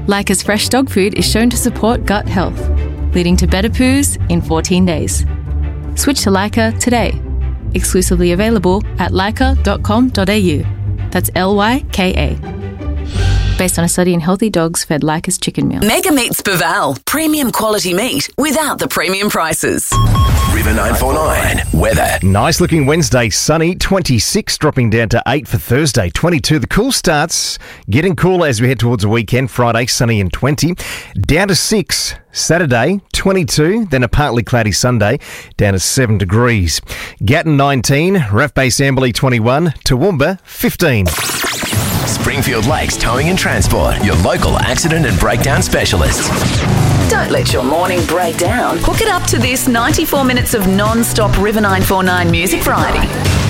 Leica's fresh dog food is shown to support gut health, leading to better poos in 14 days. Switch to Leica today. Exclusively available at leica.com.au. That's Lyka. Based on a study in healthy dogs fed Leica's chicken meal. Mega Meats Baval. Premium quality meat without the premium prices. River 949 weather. Nice looking Wednesday, sunny, 26, dropping down to 8 for Thursday, 22. The cool starts getting cooler as we head towards the weekend. Friday, sunny and 20. Down to 6, Saturday, 22. Then a partly cloudy Sunday, down to 7 degrees. Gatton, 19. Raff Base Amberley, 21. Toowoomba, 15. Springfield Lakes Towing and Transport, your local accident and breakdown specialists. Don't let your morning break down. Hook it up to this 94 minutes of non-stop River 949 music variety.